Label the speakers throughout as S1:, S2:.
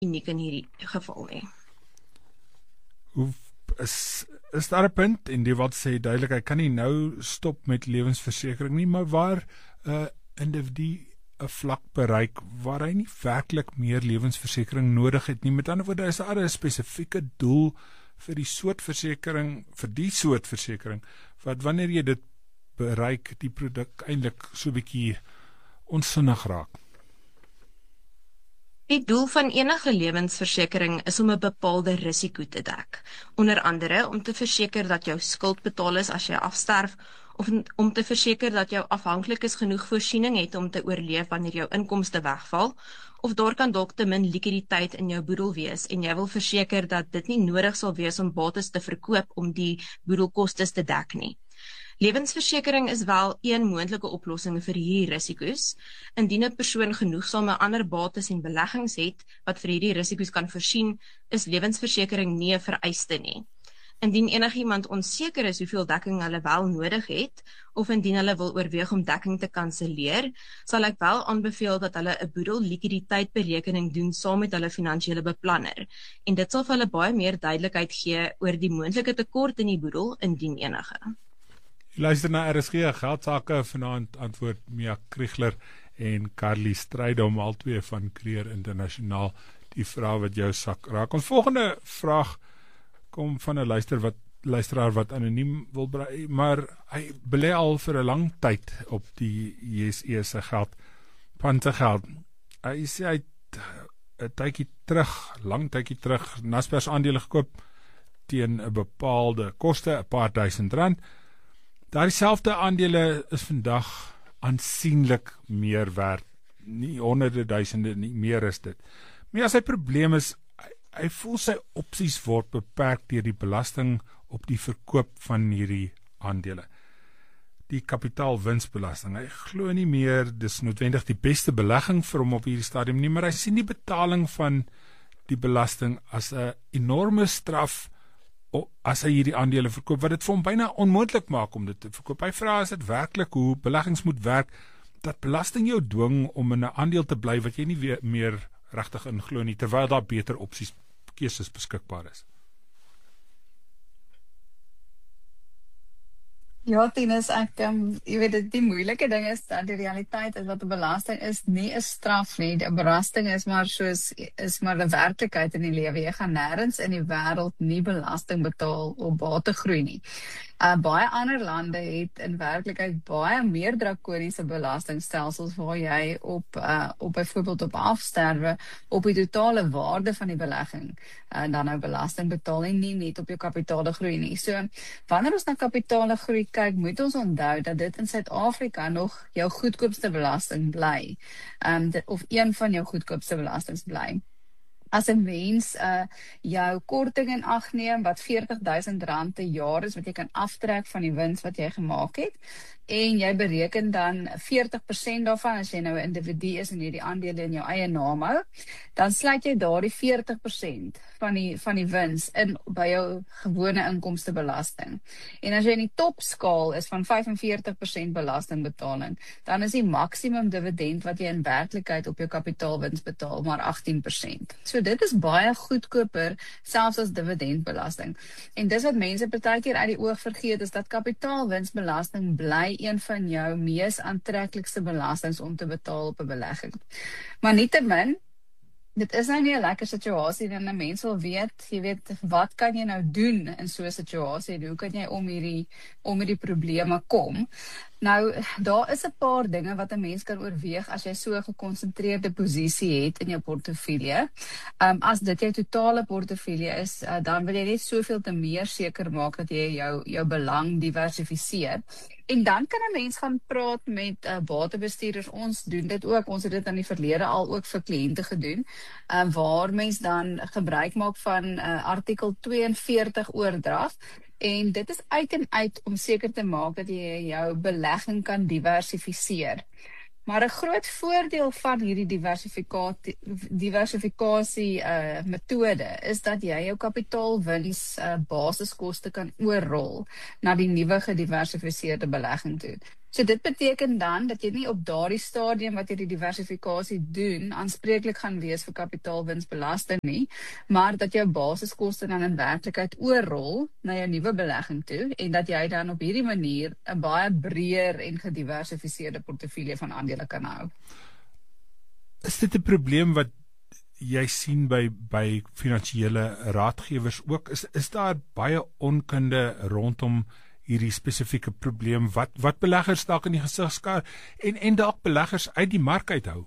S1: uniek in hierdie geval nie.
S2: Hoe is daar 'n punt, en die wat sê duidelik, hy kan nie nou stop met lewensversekering nie, maar waar individu 'n vlak bereik waar hy nie werklik meer lewensversekering nodig het nie. Met ander woorde, is daar 'n spesifieke doel vir die soort versekering, wat wanneer jy dit bereik, die produk eintlik so bietjie onsinnig raak.
S1: Die doel van enige lewensversekering is om 'n bepaalde risiko te dek. Onder andere om te verseker dat jou skuld betaal is as jy afsterf, of om te verseker dat jou afhanklikes genoeg voorsiening het om te oorleef wanneer jou inkomste wegval, of daar kan dalk te min likwiditeit in jou boedel wees en jy wil verseker dat dit nie nodig sal wees om bates te verkoop om die boedelkostes te dek nie. Lewensversekering is wel een moontlike oplossing vir hierdie risiko's. Indien 'n persoon genoegsame ander bates en beleggings het wat vir hierdie risiko's kan voorsien, is lewensversekering nie 'n vereiste nie. Indien enigiemand onseker is hoeveel dekking hulle wel nodig het, of indien hulle wil oorweeg om dekking te kanselleer, sal ek wel aanbeveel dat hulle 'n boedel likwiditeitberekening doen saam met hulle finansiële beplanner. En dit sal vir hulle baie meer duidelikheid gee oor die moontlike tekort in die boedel indien enige.
S2: Luister na RSG Geldsaake, vanaand antwoord Mia Kriegler en Carly Strydom, al twee van Creer Internasionaal, die vraag wat jou sak raak. Ons volgende vraag kom van 'n luisteraar wat anoniem wil bly, maar hy belê al vir 'n lang tyd op die JSE se geld, pantegeld. Hy sê hy het 'n lang tydjie terug Naspers aandele gekoop teen 'n bepaalde koste, 'n paar R1000. Daar dieselfde aandele is vandag aansienlik meer werd, nie honderde duisende, nie meer is dit. Maar sy probleem is, hy voel sy opsies word beperk deur die belasting op die verkoop van hierdie aandele. Die kapitaalwinsbelasting. Hy glo nie meer dis noodwendig die beste belegging vir hom op hierdie stadium nie, maar hy sien die betaling van die belasting as 'n enorme straf as hy hierdie aandele verkoop, wat dit vir hom byna onmoontlik maak om dit te verkoop. Hy vra, is dit werklik hoe beleggings moet werk, dat belasting jou dwing om in 'n aandeel te bly wat jy nie meer regtig in glo nie, terwyl daar beter keuses beskikbaar is?
S3: Ja, Tinus, jy weet, die moeilike ding is dat die realiteit is dat 'n belasting is nie 'n straf nie. Die belasting is maar 'n werklikheid in die lewe. Jy gaan nêrens in die wêreld nie belasting betaal op bategroei nie. Baie ander lande het in werklikheid baie meer drakoniese belastingstelsels waar jy op byvoorbeeld op afsterwe op die totale waarde van die belegging dan nou belasting betaal en nie net op jou kapitale groei nie. So wanneer ons na kapitale groei kyk, moet ons onthou dat dit in Suid-Afrika nog jou goedkoopste belasting bly, of een van jou goedkoopste belastings bly. As 'n mens jou korting in ag neem wat R40,000 per jaar is wat jy kan aftrek van die wins wat jy gemaak het, en jy bereken dan 40% daarvan as jy nou 'n individu is en hierdie aandele in jou eie naam hou, dan sluit jy daardie 40% van die wins in by jou gewone inkomstebelasting. En as jy in die topskaal is van 45% belastingbetaling, dan is die maksimum dividend wat jy in werklikheid op jou kapitaalwins betaal maar 18%. So dit is baie goedkoper selfs as dividendbelasting. En dis wat mense partykeer uit die oog vergeet, is dat kapitaalwinsbelasting bly een van jou mees aantreklikste belastings om te betaal op 'n belegging. Maar nietemin, dit is nou nie 'n lekker situasie en 'n mens wil weet, jy weet, wat kan jy nou doen in so 'n situasie en hoe kan jy om hierdie probleme kom? Nou, daar is 'n paar dinge wat 'n mens kan oorweeg as jy so 'n gekonsentreerde posisie het in jou portefeulje. As dit jou totale portefeulje is, dan wil jy net soveel te meer seker maak dat jy jou belang diversifiseer. En dan kan 'n mens gaan praat met batebestuurders. Ons doen dit ook. Ons het dit in die verlede al ook vir kliënte gedoen, waar mens dan gebruik maak van artikel 42 oordrag. En dit is uit en uit om seker te maak dat jy jou belegging kan diversifiseer. Maar 'n groot voordeel van hierdie diversifikasie metode is dat jy jou kapitaalwins basiskoste kan oorrol na die nuwe gediversifiseerde belegging toe. So dit beteken dan dat jy nie op daardie stadium wat jy die diversifikasie doen, aanspreeklik gaan wees vir kapitaalwinsbelasting nie, maar dat jou basiskoste dan in werklikheid oorrol na jou nuwe belegging toe en dat jy dan op hierdie manier 'n baie breër en gediversifiseerde portefeulje van aandele kan hou.
S2: Is dit 'n probleem wat jy sien by finansiële raadgewers ook? Is daar baie onkunde rondom hierdie spesifieke probleem wat beleggers dalk in die gesig skaar en dalk beleggers uit die mark uithou?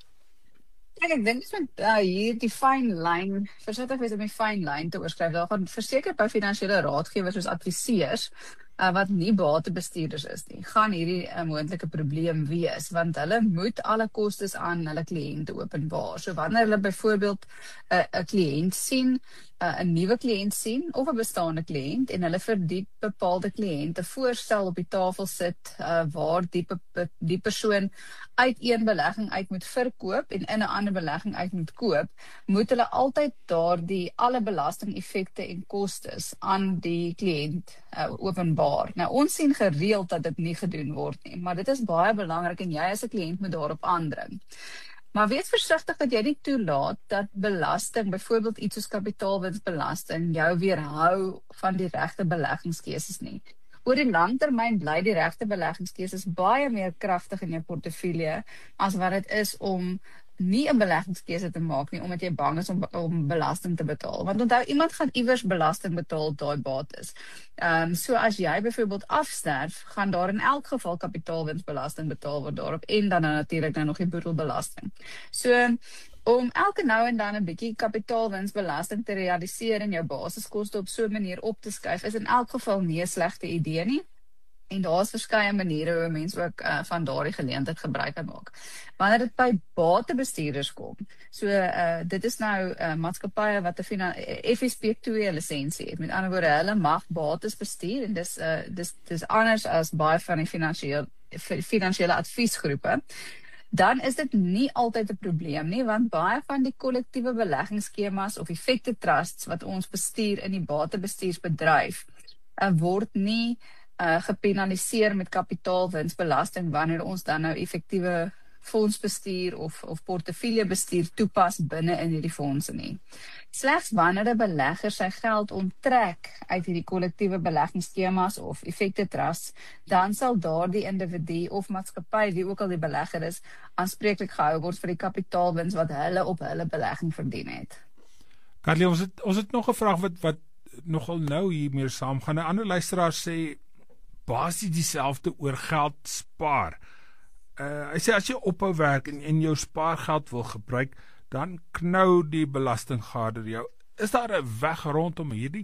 S3: Kijk, ek dink dis met hier die fyn lyn, versigtig wees om die fyn lyn te oorskryf. Daar gaan verseker by finansiële raadgewers soos adviseurs wat nie batebestuurders is nie, gaan hierdie moontlike probleem wees, want hulle moet alle kostes aan hulle kliënte openbaar. So wanneer hulle byvoorbeeld 'n kliënt sien, 'n nuwe kliënt sien of 'n bestaande kliënt en hulle vir die bepaalde kliënt 'n voorstel op die tafel sit waar die persoon uit een belegging uit moet verkoop en in 'n ander belegging uit moet koop, moet hulle altyd daardie alle belastingeffekte en kostes aan die kliënt openbaar. Nou ons sien gereeld dat dit nie gedoen word nie, maar dit is baie belangrik en jy as 'n kliënt moet daarop aandring. Maar wees versigtig dat jy nie toelaat dat belasting, byvoorbeeld iets soos kapitaalwinsbelasting, jou weerhou van die regte beleggingskeuses nie. Oor die langtermyn bly die regte beleggingskeuses baie meer kragtig in jou portefeulje as wat dit is om nie 'n beleggingskeuse te maak nie, omdat jy bang is om belasting te betaal. Want onthou, iemand gaan iewers belasting betaal op daai bates. So as jy byvoorbeeld afsterf, gaan daar in elk geval kapitaalwinsbelasting betaal word daarop en dan natuurlik nog die boedelbelasting. So om elke nou en dan 'n bietjie kapitaalwinsbelasting te realiseer en jou basiskoste op so 'n manier op te skuif, is in elk geval nie 'n slegte idee nie. En daar is verskeie maniere hoe mense ook van daardie geleentheid gebruik kan maak. Wanneer dit by batebestuurders kom, so dit is nou maatskappye wat 'n FSP2 lisensie het. Met ander woorde, hulle mag bates bestuur en dis anders as baie van die finansiële adviesgroepe. Dan is dit nie altyd 'n probleem nie, want baie van die kollektiewe beleggingsskemas of effekte trusts wat ons bestuur in die batebestuursbedryf word nie gepenaliseer met kapitaalwinsbelasting wanneer ons dan nou effektiewe fondsbestuur of portefeuljebestuur toepas binne in hierdie fondse nie. Slegs wanneer 'n belegger sy geld onttrek uit hierdie kollektiewe beleggingsskemas of effekte trusts, dan sal daardie individu of maatskappy, wie ook al die belegger is, aanspreeklik gehou word vir die kapitaalwins wat hulle op hulle belegging verdien het.
S2: Carly, ons het nog 'n vraag wat nogal nou hiermee saamgaan. 'n Ander luisteraar sê basies dieselfde oor geld spaar. Hy sê as jy ophou werk en jou spaargeld wil gebruik, dan knou die belastinggader jou. Is daar 'n weg rondom hierdie?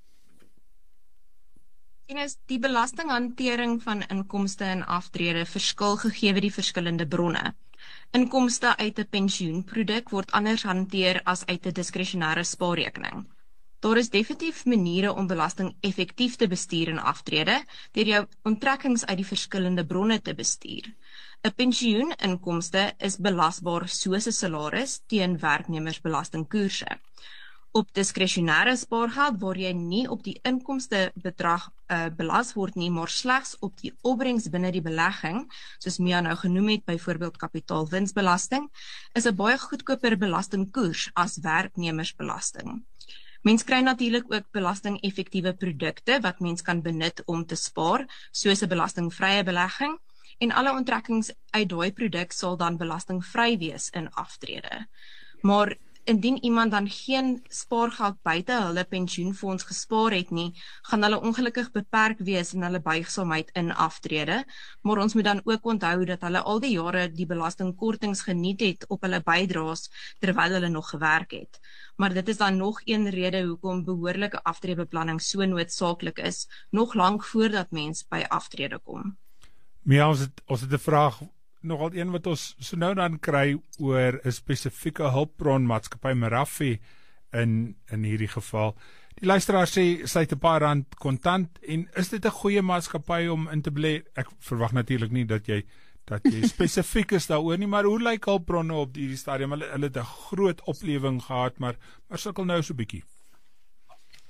S1: Die belastinghantering van inkomste en aftrede verskil gegee die verskillende bronne. Inkomste uit 'n pensioenproduk word anders hanteer as uit 'n diskresionêre spaarrekening. Daar is definitief maniere om belasting effektief te bestuur en aftrede deur jou onttrekkings uit die verskillende bronne te bestuur. 'n Pensioeninkomste is belasbaar soos 'n salaris teen werknemersbelastingkoerse. Op diskresionêre spaargeld waar jy nie op die inkomstebedrag belas word nie, maar slegs op die opbrengs binne die belegging, soos Mia nou genoem het, byvoorbeeld kapitaalwinsbelasting, is 'n baie goedkoper belastingkoers as werknemersbelasting. Mens kry natuurlik ook belasting-effektiewe produkte wat mens kan benut om te spaar, soos 'n belastingvrye belegging, en alle onttrekkings uit daai produk sal dan belastingvry wees in aftrede. Maar indien iemand dan geen spaargeld buite hulle pensioenfonds gespaar het nie, gaan hulle ongelukkig beperk wees in hulle buigsaamheid in aftrede, maar ons moet dan ook onthou dat hulle al die jare die belastingkortings geniet het op hulle bydraes terwyl hulle nog gewerk het. Maar dit is dan nog een rede hoekom behoorlike aftredebeplanning so noodsaaklik is, nog lank voordat mens by aftrede kom.
S2: Mia, ons het 'n vraag, nogal een wat ons so nou dan kry oor 'n spesifieke hulpbron, maatskappy Merafi in hierdie geval. Die luisteraar sê sy het 'n paar rand kontant en is dit 'n goeie maatskappy om in te belê? Ek verwag natuurlik nie dat jy spesifiek is daaroor nie, maar hoe lyk hulpbronne op hierdie stadium? Hulle het 'n groot oplewing gehad, maar sukkel nou so 'n bietjie.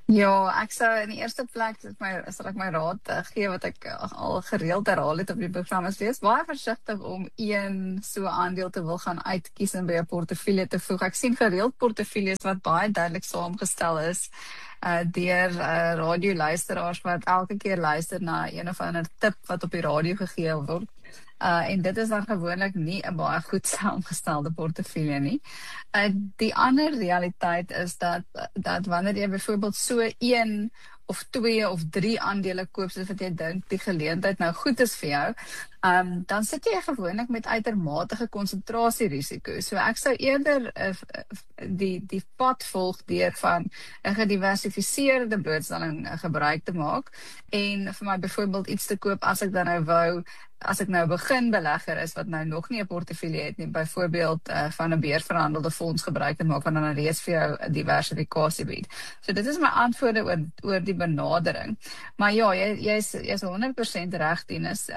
S3: Ja, ek sou in die eerste plek sal ek my raad gee wat ek al gereeld herhaal het op die program is wees baie versigtig om een so aandeel te wil gaan uitkies en by 'n portefeulje te voeg. Ek sien gereeld portefeuilles wat baie duidelik saamgestel is deur radioluisteraars wat elke keer luister na een of ander tip wat op die radio gegee word. En dit is dan gewoonlik nie 'n baie goed saamgestelde portefeulje nie. Die ander realiteit is dat wanneer jy byvoorbeeld so 1 of 2 of 3 aandele koop soos wat jy dink die geleentheid nou goed is vir jou, dan sit jy gewoonlik met uitermate konsentrasierisiko. So ek sou eerder die pad volg deur van 'n gediversifiseerde blootstelling gebruik te maak en vir my byvoorbeeld iets te koop as ek dan nou as ek nou begin belegger is wat nou nog nie 'n portefeulje het nie, byvoorbeeld van 'n beursverhandelde fonds gebruik te maak wat dan reeds vir jou 'n diversifikasie bied. So dit is my antwoorde oor die benadering. Maar ja, jy's 100% reg, Dennis.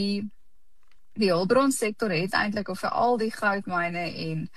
S3: Die hulpbronsektor het eintlik of vir al die goudmyne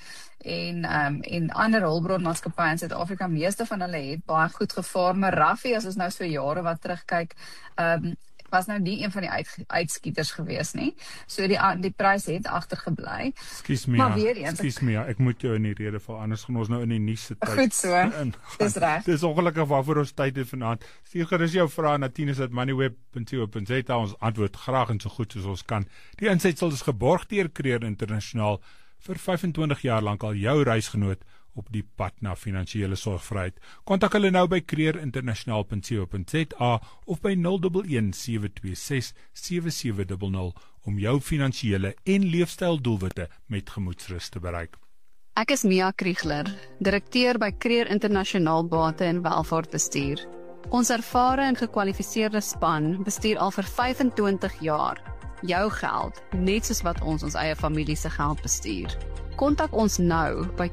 S3: en ander hulpbronmaatskappye in Suid-Afrika, meeste van hulle het baie goed gevaar, maar Raffie, as ons nou so jare wat terugkyk, was nou nie een van die uitskieters gewees nie. So die prys het agtergebly.
S2: Ekskuus Mia, ek moet jou in die rede val, anders gaan ons nou in die nuus se tyd.
S3: Goed so, dis reg.
S2: Dis ongelukkig waarvoor ons tyd het vanaand. Stuur gerus jou vrae na tinus@moneyweb.co.za. Ons antwoord graag en so goed soos ons kan. Die insetsel is geborg deur Creer Internasionaal, vir 25 jaar lank al jou reisgenoot op die pad na finansiële sorgvryheid. Kontak hulle nou by creerinternasionaal.co.za of by 011 726 7700 om jou finansiële en leefstyldoelwitte met gemoedsrus te bereik.
S4: Ek is Mia Kriegler, direkteur by Creer Internasionaal Bate en Welvaartbestuur. Ons ervare en gekwalifiseerde span bestuur al vir 25 jaar jou geld, net soos wat ons eie familie se geld bestuur. Kontak ons nou by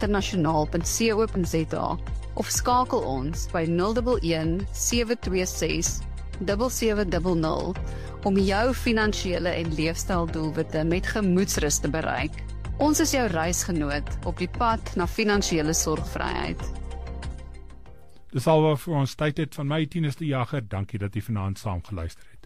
S4: creerinternasionaal.co.za of skakel ons by 011 726 7700 om jou finansiële en leefstyldoelwitte met gemoedsrus te bereik. Ons is jou reisgenoot op die pad na finansiële sorgvryheid.
S2: Dis al wat vir ons tyd het van my, Tinus de Jager. Dankie dat jy vanaand saam geluister het.